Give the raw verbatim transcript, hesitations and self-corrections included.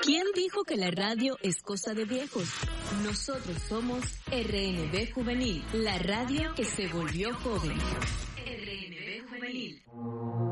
¿Quién dijo que la radio es cosa de viejos? Nosotros somos R N B Juvenil, la radio que se volvió joven. R N B Juvenil.